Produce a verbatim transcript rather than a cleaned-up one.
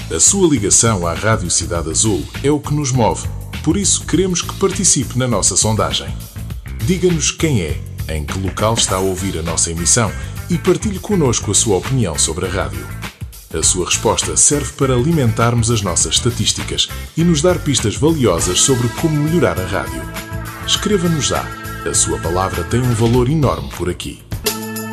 A sua ligação à Rádio Cidade Azul é o que nos move, por isso queremos que participe na nossa sondagem. Diga-nos quem é, em que local está a ouvir a nossa emissão e partilhe connosco a sua opinião sobre a rádio. A sua resposta serve para alimentarmos as nossas estatísticas e nos dar pistas valiosas sobre como melhorar a rádio. Escreva-nos já. A sua palavra tem um valor enorme por aqui.